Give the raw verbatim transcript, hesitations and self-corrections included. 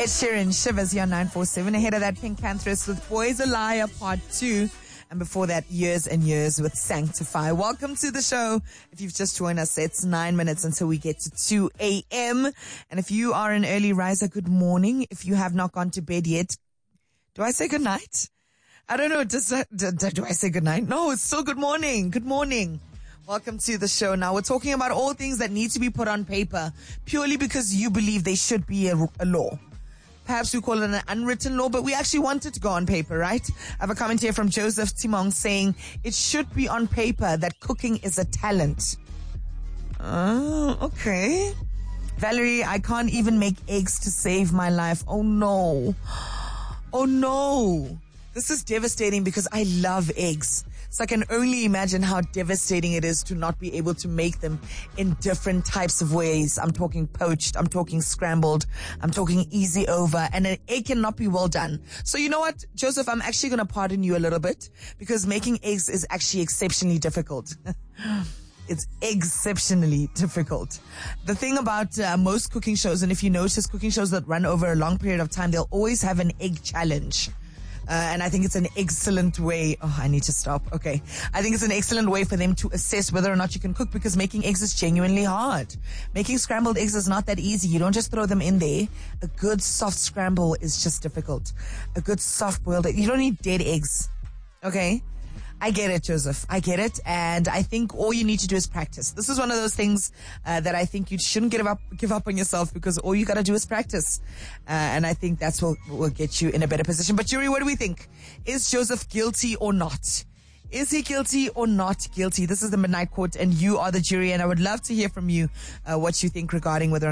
Ed Sheeran, Shivers here on nine four seven. Ahead of that, Pink Panthers with Boys a Liar Part two. And before that, Years and Years with Sanctify. Welcome to the show. If you've just joined us, it's nine minutes until we get to two a.m. And if you are an early riser, good morning. If you have not gone to bed yet, do I say good night? I don't know. Does that, do, do I say good night? No, it's still good morning. Good morning. Welcome to the show. Now, we're talking about all things that need to be put on paper purely because you believe they should be a, a law. Perhaps we call it an unwritten law, but we actually want it to go on paper, right? I have a comment here from Joseph Timong saying it should be on paper that cooking is a talent. Oh, okay. Valerie, I can't even make eggs to save my life. Oh no. Oh no. This is devastating because I love eggs. So I can only imagine how devastating it is to not be able to make them in different types of ways. I'm talking poached, I'm talking scrambled, I'm talking easy over, and an egg cannot be well done. So you know what, Joseph, I'm actually going to pardon you a little bit because making eggs is actually exceptionally difficult. It's exceptionally difficult. The thing about uh, most cooking shows, and if you notice cooking shows that run over a long period of time, they'll always have an egg challenge. Uh, and I think it's an excellent way. Oh, I need to stop. Okay. I think it's an excellent way for them to assess whether or not you can cook because making eggs is genuinely hard. Making scrambled eggs is not that easy. You don't just throw them in there. A good soft scramble is just difficult. A good soft boiled egg. You don't need dead eggs. Okay. I get it, Joseph. I get it. And I think all you need to do is practice. This is one of those things uh, that I think you shouldn't give up, give up on yourself because all you got to do is practice. Uh, and I think that's what will get you in a better position. But Jury, what do we think? Is Joseph guilty or not? Is he guilty or not guilty? This is the Midnight Court and you are the jury. And I would love to hear from you uh, what you think regarding whether or not